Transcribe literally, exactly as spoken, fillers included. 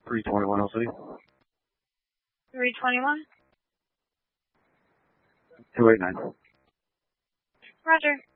three twenty-one L C. three twenty-one? two eighty-nine. Roger.